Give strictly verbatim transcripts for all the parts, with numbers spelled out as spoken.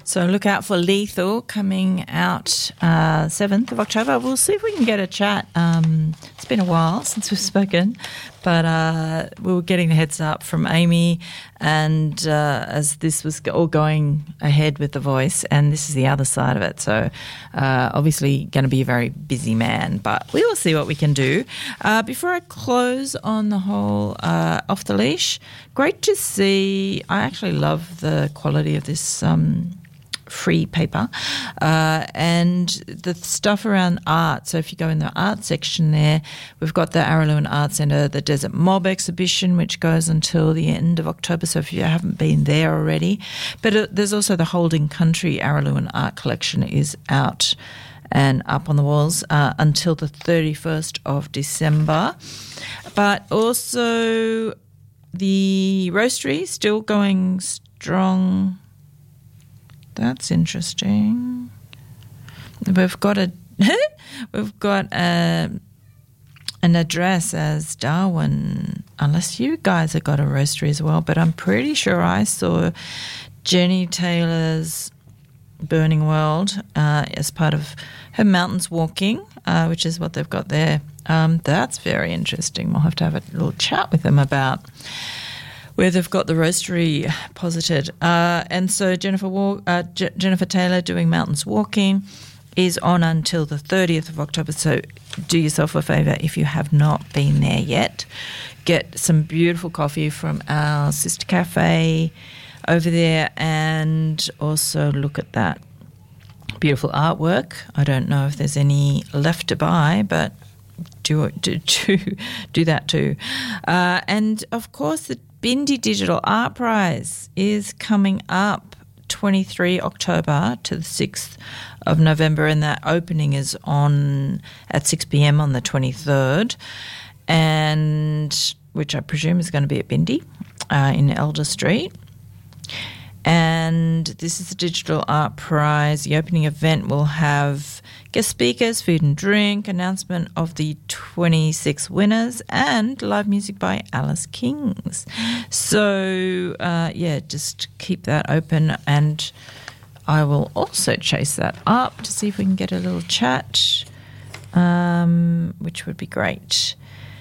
So look out for Lethal coming out uh, seventh of October. We'll see if we can get a chat. Um, it's been a while since we've spoken, but uh, we were getting the heads up from Amy, and uh, as this was all going ahead with The Voice, and this is the other side of it. So uh, obviously going to be a very busy man, but we will see what we can do. Uh, before I close on the whole uh, Off the Leash, great to see. I actually love the quality of this um free paper uh, and the stuff around art. So if you go in the art section there, we've got the Araluen Art Centre, the Desert Mob exhibition, which goes until the end of October, so if you haven't been there already. But uh, there's also the Holding Country Araluen Art Collection is out and up on the walls uh, until the thirty-first of December. But also the roastery still going strong. That's interesting. We've got a we've got a, an address as Darwin, unless you guys have got a roastery as well. But I'm pretty sure I saw Jenny Taylor's Burning World uh, as part of her Mountains Walking, uh, which is what they've got there. Um, that's very interesting. We'll have to have a little chat with them about where they've got the roastery posited. Uh, and so Jennifer Walk, uh, J- Jennifer Taylor doing Mountains Walking is on until the thirtieth of October. So do yourself a favour if you have not been there yet. Get some beautiful coffee from our sister cafe over there, and also look at that beautiful artwork. I don't know if there's any left to buy, but do do do, do that too. Uh, and of course, the Bindi Digital Art Prize is coming up twenty-third of October to the sixth of November, and that opening is on at six p.m. on the twenty-third, and which I presume is going to be at Bindi uh, in Elder Street. And this is the Digital Art Prize. The opening event will have guest speakers, food and drink, announcement of the twenty-six winners, and live music by Alice Kings. So, uh, yeah, just keep that open, and I will also chase that up to see if we can get a little chat, um, which would be great.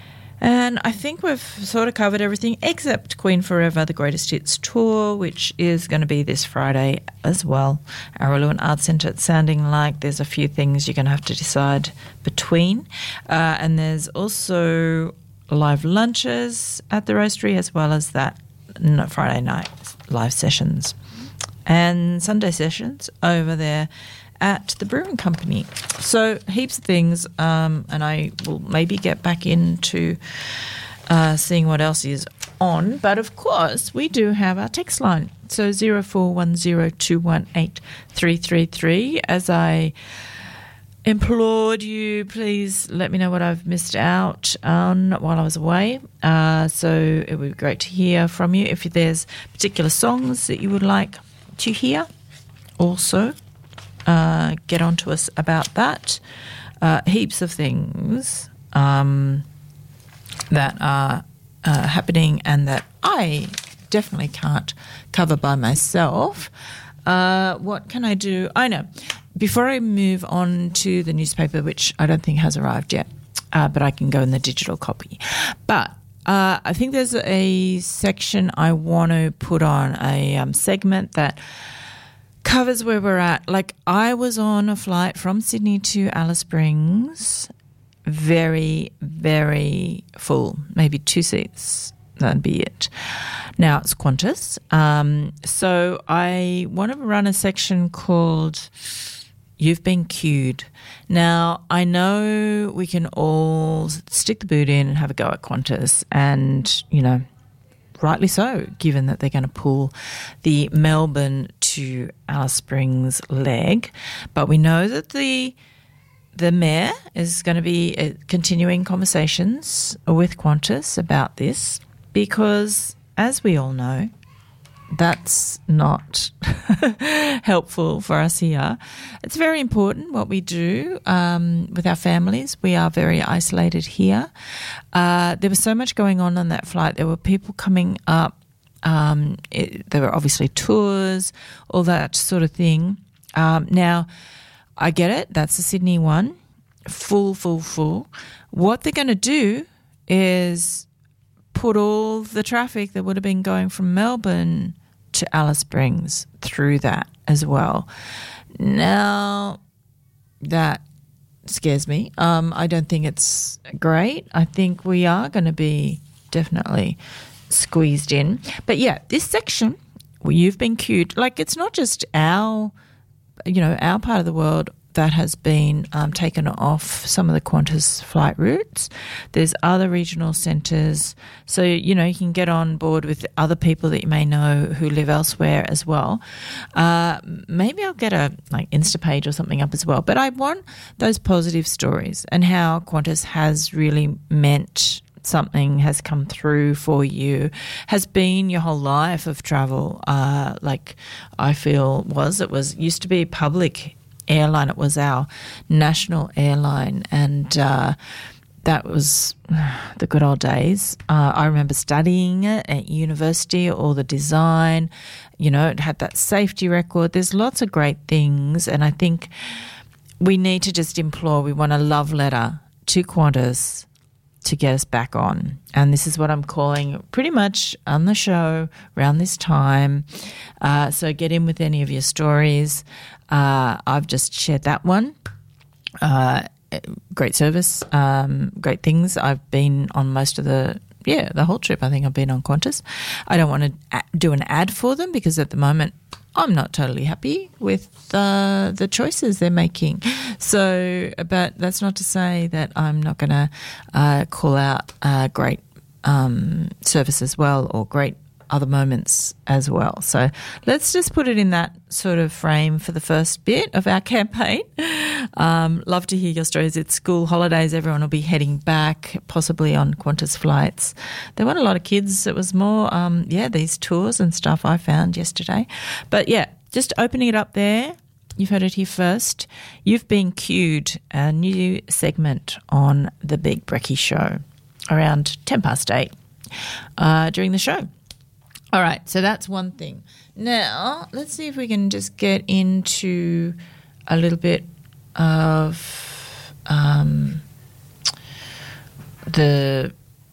And I think we've sort of covered everything except Queen Forever, the Greatest Hits Tour, which is going to be this Friday as well. Araluen Art Centre, it's sounding like there's a few things you're going to have to decide between. Uh, and there's also live lunches at the roastery, as well as that Friday night live sessions. And Sunday sessions over there at the Brewing Company. So heaps of things, um, and I will maybe get back into uh, seeing what else is on. But, of course, we do have our text line. So zero four one zero two one eight three three three. As I implored you, please let me know what I've missed out on while I was away. Uh, so it would be great to hear from you. If there's particular songs that you would like to hear also, Uh, get on to us about that. Uh, heaps of things um, that are uh, happening and that I definitely can't cover by myself. Uh, what can I do? I know. Before I move on to the newspaper, which I don't think has arrived yet, uh, but I can go in the digital copy. But uh, I think there's a section I want to put on, a um, segment that covers where we're at. Like, I was on a flight from Sydney to Alice Springs, very, very full, maybe two seats, that'd be it. Now it's Qantas. Um, so I want to run a section called You've Been Queued. Now, I know we can all stick the boot in and have a go at Qantas, and, you know, rightly so, given that they're going to pull the Melbourne to Alice Springs leg. But we know that the the mayor is going to be uh, continuing conversations with Qantas about this, because, as we all know, that's not helpful for us here. It's very important what we do um, with our families. We are very isolated here. Uh, there was so much going on on that flight. There were people coming up Um, it, there were obviously tours, all that sort of thing. Um, now, I get it. That's the Sydney one. Full, full, full. What they're going to do is put all the traffic that would have been going from Melbourne to Alice Springs through that as well. Now, that scares me. Um, I don't think it's great. I think we are going to be definitely squeezed in. But yeah, this section where you've been queued, like it's not just our, you know, our part of the world that has been um, taken off some of the Qantas flight routes. There's other regional centres. So, you know, you can get on board with other people that you may know who live elsewhere as well. Uh, maybe I'll get a like Instapage or something up as well. But I want those positive stories and how Qantas has really meant something, has come through for you, has been your whole life of travel. Uh, like I feel was, it was used to be public airline. It was our national airline, and uh, that was the good old days. Uh, I remember studying it at university, all the design, you know, it had that safety record. There's lots of great things, and I think we need to just implore, we want a love letter to Qantas to get us back on. And this is what I'm calling pretty much on the show around this time. Uh, so get in with any of your stories. Uh, I've just shared that one. Uh, great service, um, great things. I've been on most of the, yeah, the whole trip. I think I've been on Qantas. I don't want to do an ad for them because at the moment I'm not totally happy with uh, the choices they're making. So, but that's not to say that I'm not going to uh, call out uh, great um, service as well, or great other moments as well. So let's just put it in that sort of frame for the first bit of our campaign. Um, love to hear your stories. It's school holidays. Everyone will be heading back, possibly on Qantas flights. There weren't a lot of kids. It was more, um, yeah, these tours and stuff I found yesterday. But yeah, just opening it up there. You've heard it here first. You've been queued a new segment on the Big Brekkie Show around ten past eight uh, during the show. All right, so that's one thing. Now, let's see if we can just get into a little bit of um, the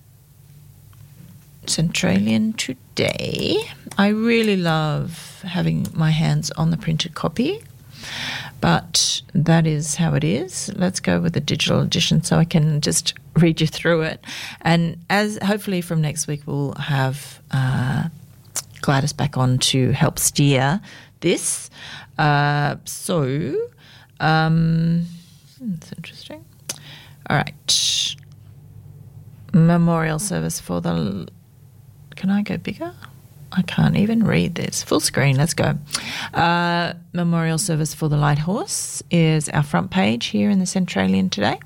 Centralian today. I really love having my hands on the printed copy, but that is how it is. Let's go with the digital edition so I can just read you through it. And as hopefully from next week we'll have uh, Gladys back on to help steer this. Uh, so, um, that's interesting. All right. Memorial service for the... Can I go bigger? I can't even read this. Full screen, let's go. Uh, memorial service for the Light Horse is our front page here in the Centralian today.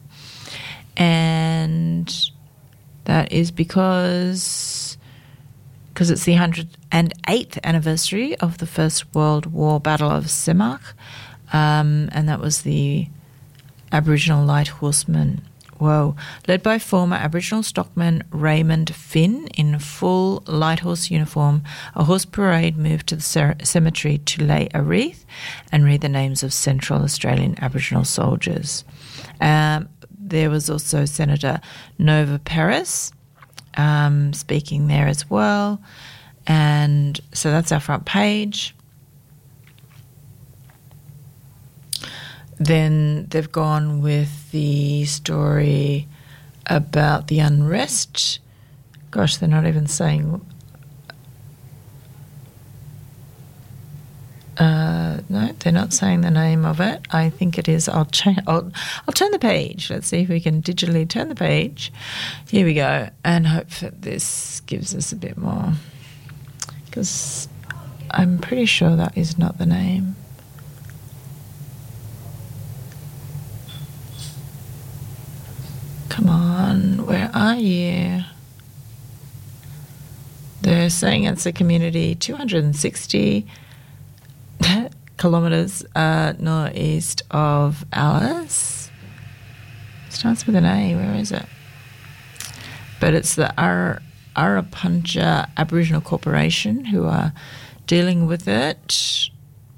And that is because... because it's the one hundred eighth anniversary of the First World War Battle of Semak, um, and that was the Aboriginal Light Horsemen, whoa, led by former Aboriginal stockman Raymond Finn in full light horse uniform. A horse parade moved to the cemetery to lay a wreath and read the names of Central Australian Aboriginal soldiers. Um, there was also Senator Nova Peris, Um, speaking there as well. And so that's our front page. Then they've gone with the story about the unrest. Gosh, they're not even saying... Uh, no, they're not saying the name of it. I think it is. I'll, cha- I'll I'll turn the page. Let's see if we can digitally turn the page. Here we go, and hope that this gives us a bit more, because I'm pretty sure that is not the name. Come on, where are you? They're saying it's a community two hundred sixty kilometres uh, northeast of Alice. Starts with an A. Where is it? But it's the Ar- Arapunja Aboriginal Corporation who are dealing with it.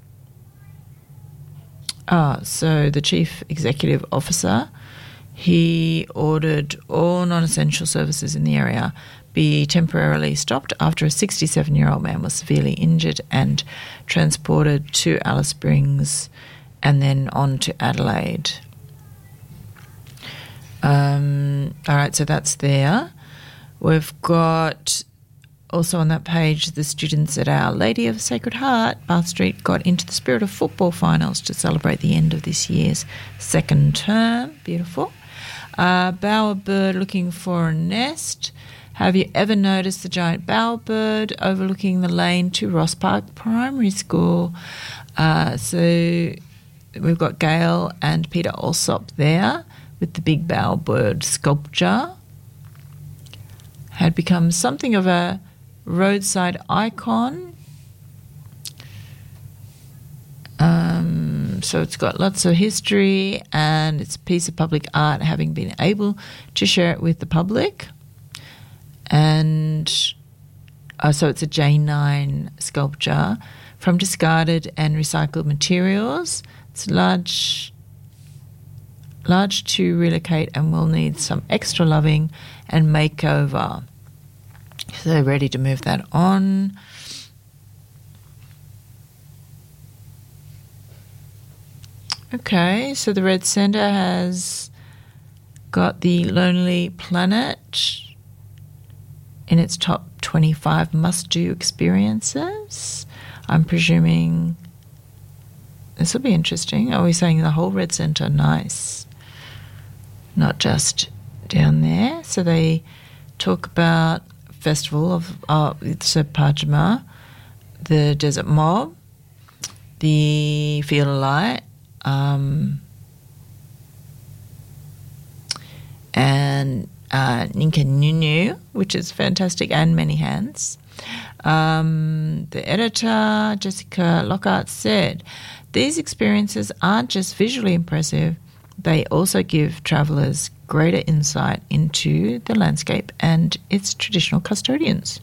Ah, so the Chief Executive Officer, he ordered all non-essential services in the area be temporarily stopped after a sixty-seven-year-old man was severely injured and transported to Alice Springs and then on to Adelaide. Um, all right, so that's there. We've got also on that page the students at Our Lady of the Sacred Heart, Bath Street, got into the Spirit of Football finals to celebrate the end of this year's second term. Beautiful. Uh, bowerbird looking for a nest. Have you ever noticed the giant bowerbird overlooking the lane to Ross Park Primary School? Uh, so we've got Gail and Peter Alsop there with the big bowerbird sculpture. Had become something of a roadside icon. Um, so it's got lots of history and it's a piece of public art, having been able to share it with the public. And uh, so it's a J nine sculpture from discarded and recycled materials. It's large, large to relocate and will need some extra loving and makeover. So they're ready to move that on. Okay, so the Red Centre has got the Lonely Planet in its top twenty-five must-do experiences. I'm presuming this will be interesting. Are we saying the whole Red Centre? Nice. Not just down there. So they talk about Festival of uh, it's a Pajama, the Desert Mob, the Field of Light, um, and uh, Ninka Nunu, which is fantastic, and Many Hands. Um, the editor, Jessica Lockhart, said, "These experiences aren't just visually impressive, they also give travellers greater insight into the landscape and its traditional custodians."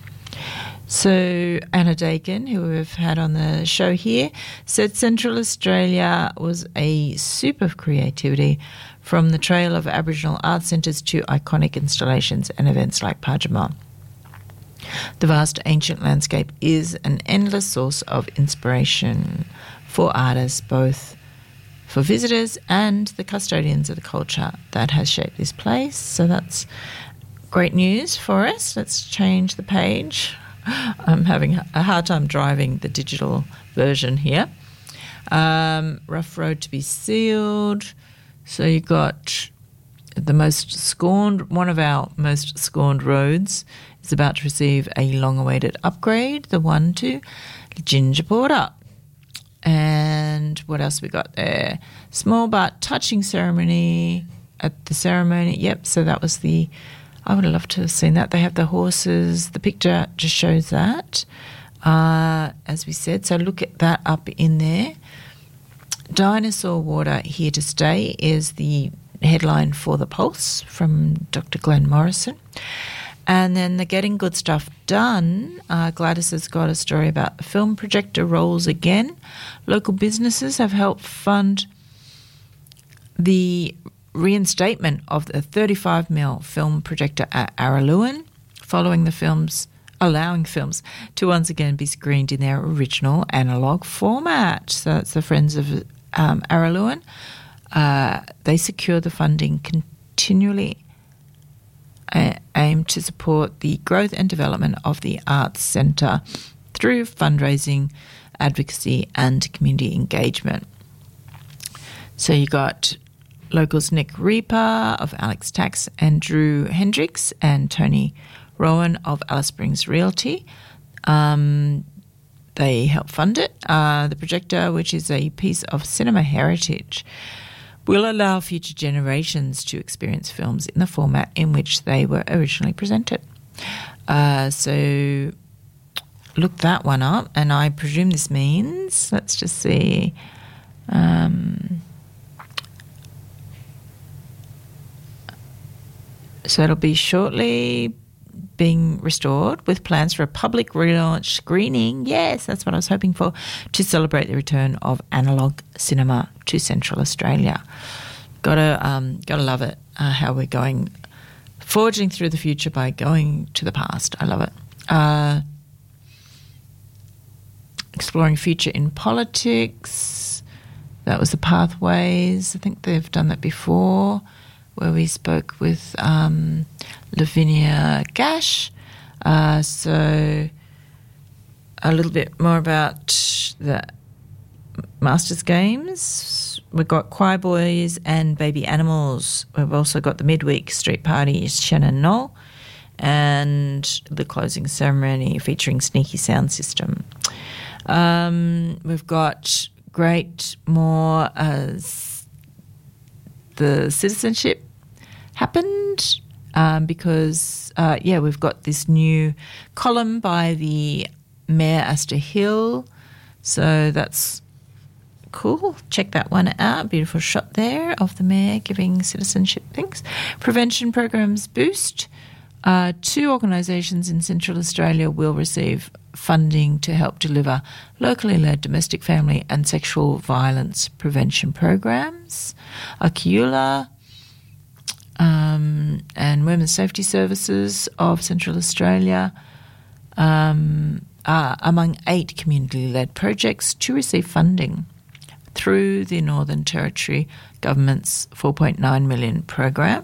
So Anna Dakin, who we've had on the show here, said Central Australia was a soup of creativity, from the trail of Aboriginal art centres to iconic installations and events like Pajama. The vast ancient landscape is an endless source of inspiration for artists, both for visitors and the custodians of the culture that has shaped this place. So that's great news for us. Let's change the page. I'm having a hard time driving the digital version here. Um, rough road to be sealed. So you got the most scorned, one of our most scorned roads is about to receive a long-awaited upgrade, the one to Gingerporter. And what else we got there? Small but touching ceremony at the ceremony. Yep, so that was the, I would have loved to have seen that. They have the horses. The picture just shows that, uh, as we said. So look at that up in there. Dinosaur Water Here to Stay is the headline for the Pulse from Doctor Glenn Morrison. And then the Getting Good Stuff Done, uh, Gladys has got a story about the film projector rolls again. Local businesses have helped fund the reinstatement of the thirty-five millimeter film projector at Araluen, following the films, allowing films to once again be screened in their original analogue format. So that's the Friends of um, Araluen. Uh, they secure the funding continually aim to support the growth and development of the Arts Centre through fundraising, advocacy and community engagement. So you got locals Nick Reaper of Alex Tax and Drew Hendricks and Tony Rowan of Alice Springs Realty. Um, they help fund it. Uh, the projector, which is a piece of cinema heritage, will allow future generations to experience films in the format in which they were originally presented. Uh, so look that one up, and I presume this means, let's just see, um, so it'll be shortly being restored with plans for a public relaunch screening. Yes, that's what I was hoping for, to celebrate the return of analogue cinema to Central Australia. Gotta, um, gotta love it, uh, how we're going, forging through the future by going to the past. I love it. Uh, exploring future in politics. That was the Pathways. I think they've done that before, where we spoke with um, Lavinia Gash. Uh, so a little bit more about the Masters Games. We've got Choir Boys and Baby Animals. We've also got the midweek street party, Shannon Knoll, and the closing ceremony featuring Sneaky Sound System. Um, we've got great more as the citizenship happened um, because, uh, yeah, we've got this new column by the Mayor Astor Hill. So that's cool. Check that one out. Beautiful shot there of the Mayor giving citizenship things. Prevention programs boost. Uh, two organisations in Central Australia will receive funding to help deliver locally led domestic, family and sexual violence prevention programs. Akiula um, and Women's Safety Services of Central Australia um, are among eight community-led projects to receive funding through the Northern Territory Government's four point nine million dollars program.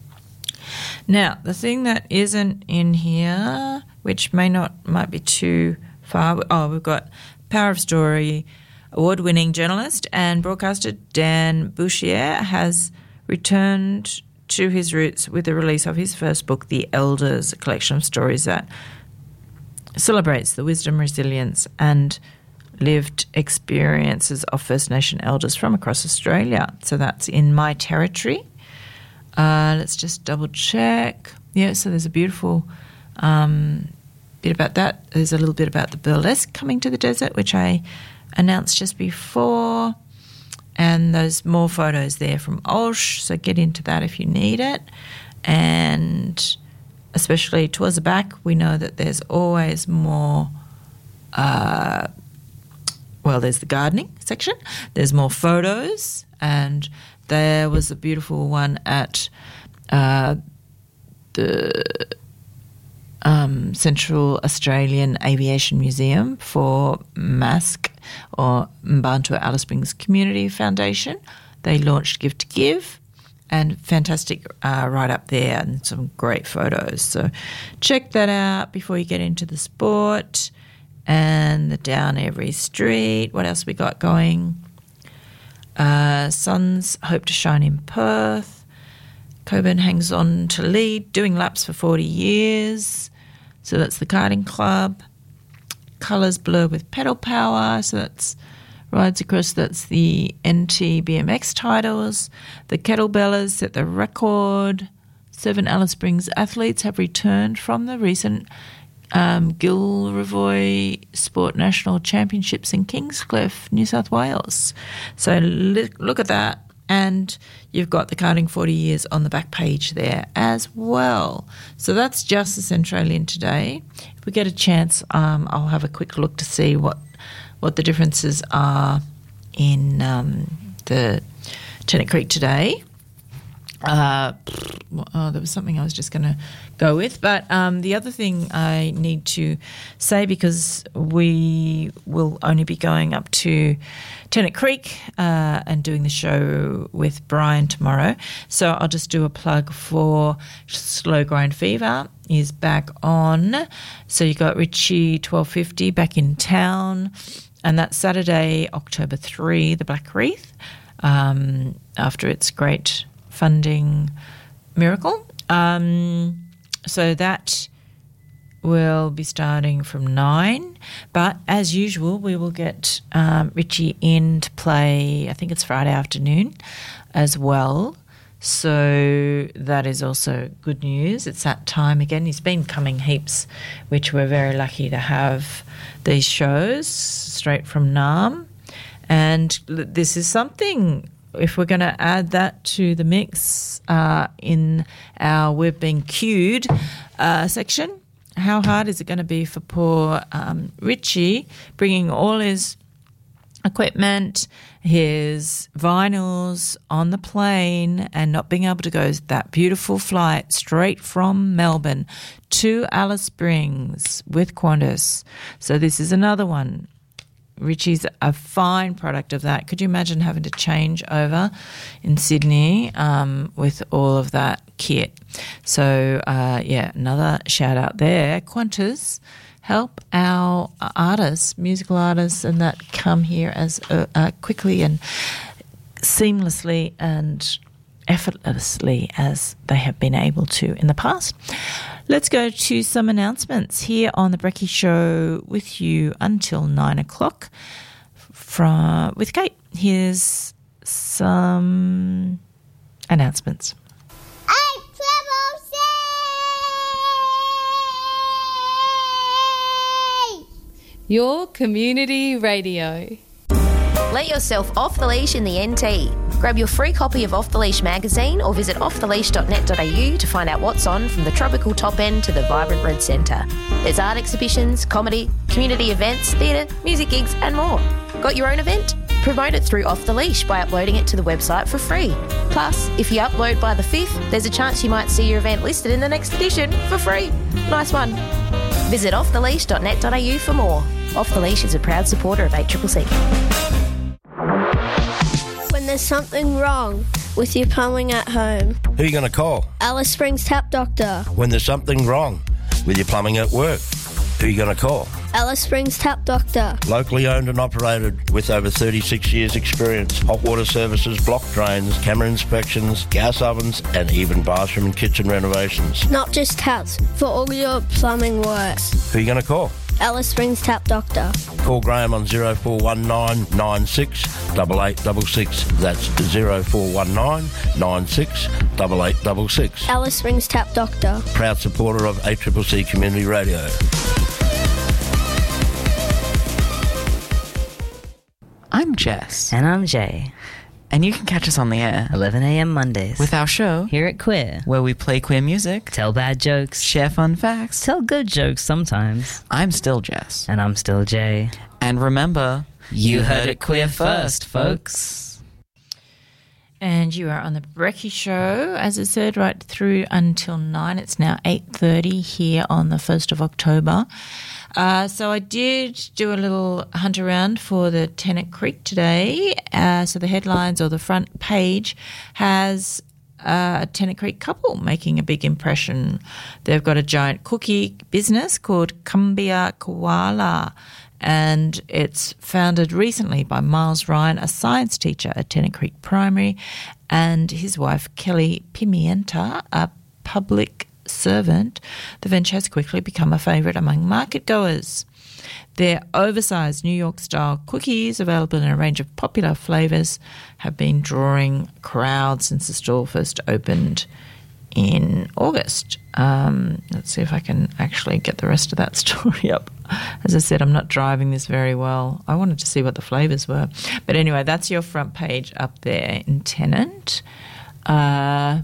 Now, the thing that isn't in here, which may not might be too far, oh, we've got Power of Story award-winning journalist and broadcaster Dan Bouchier has returned to his roots with the release of his first book, The Elders, a collection of stories that celebrates the wisdom, resilience and lived experiences of First Nation elders from across Australia. So that's in My Territory. Uh, let's just double check. Yeah, so there's a beautiful um, bit about that. There's a little bit about the burlesque coming to the desert, which I announced just before. And there's more photos there from Olsh, so get into that if you need it. And especially towards the back, we know that there's always more, uh, well, there's the gardening section. There's more photos, and there was a beautiful one at uh, the um, Central Australian Aviation Museum for M A S C, or Mbantua Alice Springs Community Foundation. They launched Give to Give, and fantastic uh, right up there and some great photos. So check that out before you get into the sport. And the Down Every Street. What else we got going? Uh, Suns hope to shine in Perth. Coburn hangs on to lead, doing laps for forty years. So that's the karting club. Colours blur with pedal power. So that's rides across. That's the N T B M X titles. The Kettlebellers set the record. Seven Alice Springs athletes have returned from the recent Um, Gilrevoy Sport National Championships in Kingscliff, New South Wales. So look at that, and you've got the karting forty years on the back page there as well. So that's just the Centralian today. If we get a chance, um, I'll have a quick look to see what what the differences are in um, the Tennant Creek today. Uh, oh, there was something I was just going to go with. But um, the other thing I need to say, because we will only be going up to Tennant Creek uh, and doing the show with Brian tomorrow, so I'll just do a plug for Slow Grind Fever is back on. So you got Richie twelve fifty back in town, and that's Saturday, October third, the Black Wreath, um, after its great funding miracle. Um, so that will be starting from nine. But as usual, we will get um, Richie in to play, I think it's Friday afternoon as well. So that is also good news. It's that time again. He's been coming heaps, which we're very lucky to have these shows straight from Naarm. And this is something if we're going to add that to the mix uh, in our We've Been Cued uh, section, how hard is it going to be for poor um, Richie bringing all his equipment, his vinyls on the plane and not being able to go that beautiful flight straight from Melbourne to Alice Springs with Qantas. So this is another one. Richie's a fine product of that. Could you imagine having to change over in Sydney um, with all of that kit? So, uh, yeah, another shout out there. Qantas, help our artists, musical artists, and that come here as uh, uh, quickly and seamlessly and effortlessly as they have been able to in the past. Let's go to some announcements here on the Brekkie Show with you until nine o'clock from with Kate. Here's some announcements. Your community radio. Let yourself off the leash in the N T. Grab your free copy of Off the Leash magazine or visit off the leash dot net dot a u to find out what's on from the tropical top end to the vibrant red centre. There's art exhibitions, comedy, community events, theatre, music gigs and more. Got your own event? Promote it through Off the Leash by uploading it to the website for free. Plus, if you upload by the fifth, there's a chance you might see your event listed in the next edition for free. Nice one. Visit off the leash dot net dot a u for more. Off the Leash is a proud supporter of eight C C C. When there's something wrong with your plumbing at home, who are you going to call? Alice Springs Tap Doctor. When there's something wrong with your plumbing at work, who are you going to call? Alice Springs Tap Doctor. Locally owned and operated with over thirty-six years experience. Hot water services, block drains, camera inspections, gas ovens and even bathroom and kitchen renovations. Not just taps, for all your plumbing works. Who are you going to call? Alice Springs Tap Doctor. Call Graham on zero four one nine nine six eight eight six six. That's zero four one nine nine six eight eight six six. Alice Springs Tap Doctor. Proud supporter of eight C C C Community Radio. I'm Jess. And I'm Jay. And you can catch us on the air eleven a.m. Mondays with our show here at Queer, where we play queer music, tell bad jokes, share fun facts, tell good jokes sometimes. I'm still Jess. And I'm still Jay. And remember, you, you heard it queer first, folks. And you are on the Brekkie Show, as I said, right through until nine. It's now eight thirty here on the first of October. Uh, so I did do a little hunt around for the Tennant Creek today. Uh, so the headlines or the front page has uh, a Tennant Creek couple making a big impression. They've got a giant cookie business called Cumbia Koala, and it's founded recently by Miles Ryan, a science teacher at Tennant Creek Primary, and his wife Kelly Pimienta, a public servant. The venture has quickly become a favourite among market goers. Their oversized New York-style cookies, available in a range of popular flavours, have been drawing crowds since the store first opened in August. Um, let's see if I can actually get the rest of that story up. As I said, I'm not driving this very well. I wanted to see what the flavours were. But anyway, that's your front page up there in Tennant. Uh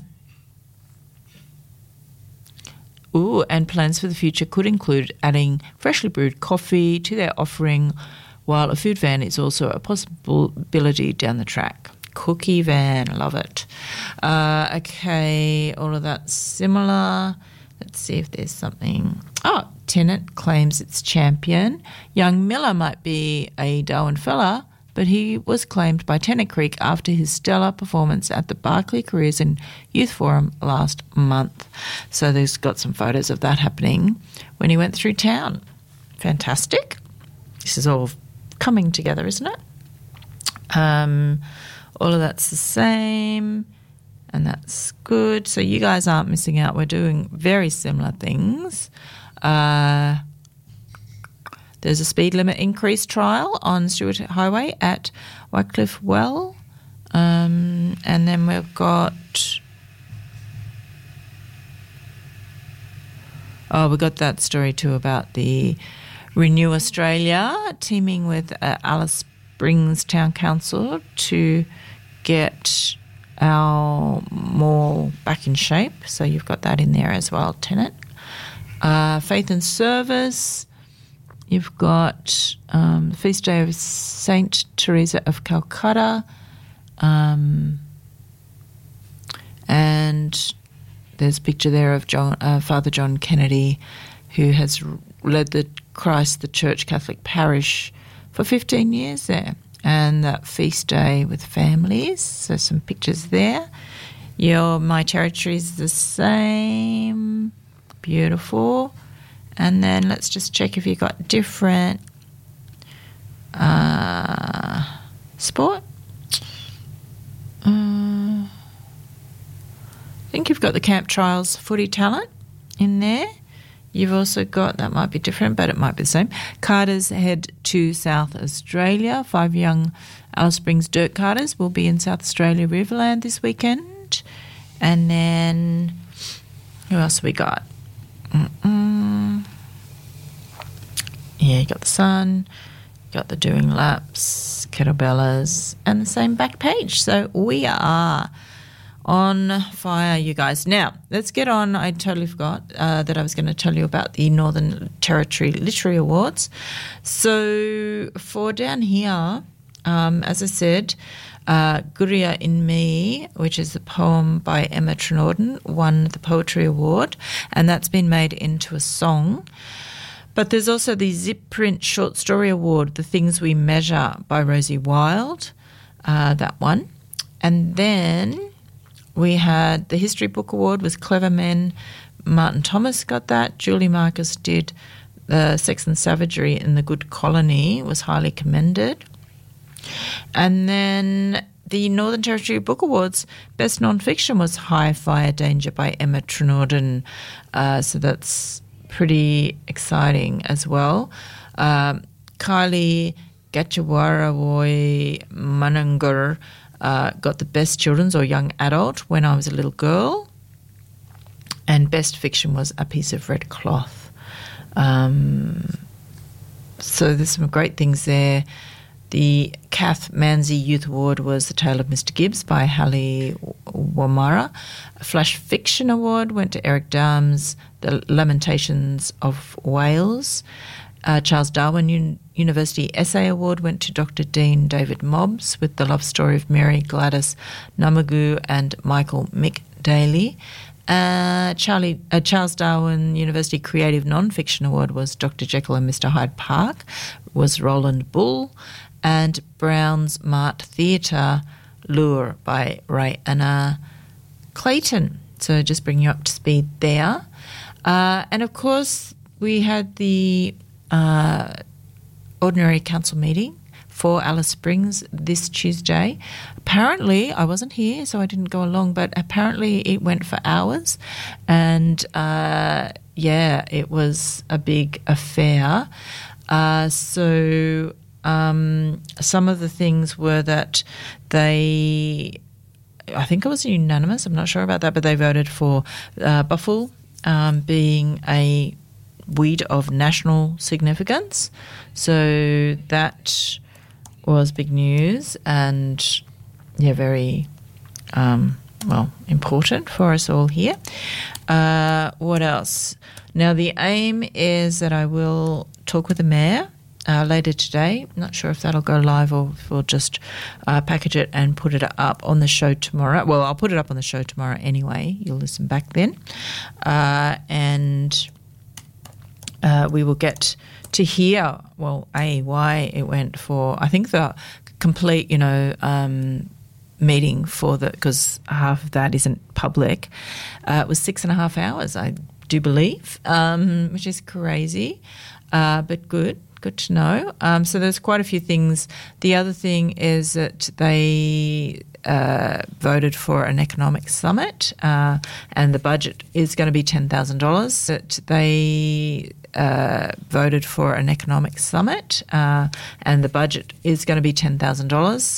Ooh, and plans for the future could include adding freshly brewed coffee to their offering, while a food van is also a possibility down the track. Cookie van, love it. Uh, okay, all of that's similar. Let's see if there's something. Oh, Tennant claims its champion. Young Miller might be a Darwin fella, but he was claimed by Tennant Creek after his stellar performance at the Barclay Careers and Youth Forum last month. So there's got some photos of that happening when he went through town. Fantastic. This is all coming together, isn't it? Um, all of that's the same, and that's good. So you guys aren't missing out. We're doing very similar things. Uh There's a speed limit increase trial on Stewart Highway at Wycliffe Well. Um, and then we've got... Oh, we got that story too about the Renew Australia teaming with uh, Alice Springs Town Council to get our mall back in shape. So you've got that in there as well, tenant. Uh, faith and service. You've got um, the feast day of Saint Teresa of Calcutta. Um, and there's a picture there of John, uh, Father John Kennedy, who has led the Christ the Church Catholic Parish for fifteen years there. And that feast day with families. So some pictures there. Your My Territory is the same. Beautiful. And then let's just check if you've got different uh, sport. Uh, I think you've got the Camp Trials footy talent in there. You've also got, that might be different, but it might be the same. Carters head to South Australia. Five young Alice Springs dirt carters will be in South Australia Riverland this weekend. And then, who else have we got? Mm-mm. Yeah, you got the Sun, you got the Doing Laps, Kettlebellas, and the same back page. So we are on fire, you guys. Now, let's get on. I totally forgot uh, that I was going to tell you about the Northern Territory Literary Awards. So for down here, um, as I said, uh, Guria in Me, which is a poem by Emma Trenorden, won the Poetry Award, and that's been made into a song. But there's also the Zip Print Short Story Award, The Things We Measure by Rosie Wilde, uh, that one. And then we had the History Book Award with Clever Men. Martin Thomas got that. Julie Marcus did the Sex and Savagery in the Good Colony, was highly commended. And then the Northern Territory Book Awards, Best Non-Fiction was High Fire Danger by Emma Trenorden. Uh, so that's pretty exciting as well. Um, Kylie Gatchawarawoi Manangur uh, got the Best Children's or Young Adult, When I Was a Little Girl. And Best Fiction was A Piece of Red Cloth. Um, so there's some great things there. The Kath Manzi Youth Award was The Tale of Mister Gibbs by Hallie Wamara. A Flash Fiction Award went to Eric Dams, The Lamentations of Wales. Uh, Charles Darwin Un- University Essay Award went to Doctor Dean David Mobbs with The Love Story of Mary Gladys Namagu and Michael Mick Daly. Uh, Charlie, uh, Charles Darwin University Creative Non-Fiction Award was Doctor Jekyll and Mister Hyde Park, was Roland Bull. And Brown's Mart Theatre Lure by Ray Anna Clayton. So just bring you up to speed there. Uh, and, of course, we had the uh, Ordinary Council meeting for Alice Springs this Tuesday. Apparently, I wasn't here, so I didn't go along, but apparently it went for hours. And, uh, yeah, it was a big affair. Uh, so... Um, some of the things were that they, I think it was unanimous, I'm not sure about that, but they voted for uh, Buffle um, being a weed of national significance. So that was big news and, yeah, very, um, well, important for us all here. Uh, what else? Now, the aim is that I will talk with the mayor Uh, later today. Not sure if that'll go live or if we'll just uh, package it and put it up on the show tomorrow. Well, I'll put it up on the show tomorrow anyway. You'll listen back then. Uh, and uh, we will get to hear, well, A, why it went for, I think, the complete, you know, um, meeting for the, because half of that isn't public. Uh, it was six and a half hours, I do believe, um, which is crazy, uh, but good. Good to know. Um, so there's quite a few things. The other thing is that they uh, voted for an economic summit uh, and the budget is going to be ten thousand dollars. That they uh, voted for an economic summit uh, and the budget is going to be ten thousand dollars.